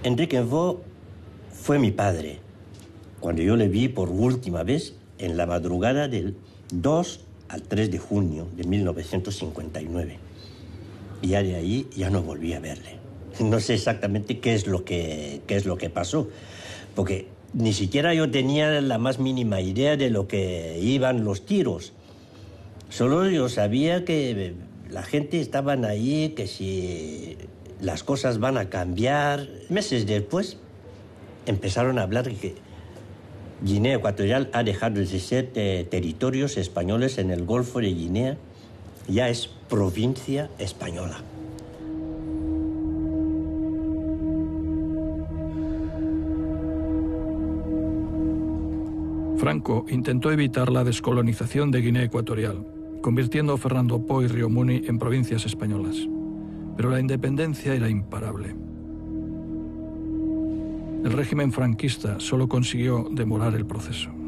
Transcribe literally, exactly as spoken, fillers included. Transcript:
Enrique Enfo fue mi padre cuando yo le vi por última vez en la madrugada del dos al tres de junio de mil novecientos cincuenta y nueve. Y ya de ahí ya no volví a verle. No sé exactamente qué es lo que, qué es lo que pasó, porque ni siquiera yo tenía la más mínima idea de lo que iban los tiros. Solo yo sabía que la gente estaban ahí, que si las cosas van a cambiar. Meses después empezaron a hablar de que Guinea Ecuatorial ha dejado de ser eh, territorios españoles en el Golfo de Guinea, ya es provincia española. Franco intentó evitar la descolonización de Guinea Ecuatorial, convirtiendo Fernando Po y Río Muni en provincias españolas. Pero la independencia era imparable. El régimen franquista solo consiguió demorar el proceso.